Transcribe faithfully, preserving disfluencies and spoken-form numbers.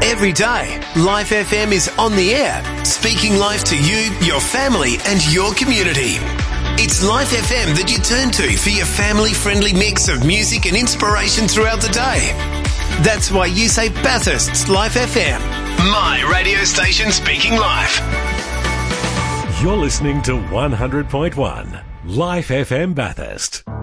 Every day, Life F M is on the air, speaking life to you, your family and your community. It's Life F M that you turn to for your family-friendly mix of music and inspiration throughout the day. That's why you say Bathurst's Life F M, my radio station speaking life. You're listening to one hundred point one Life F M Bathurst.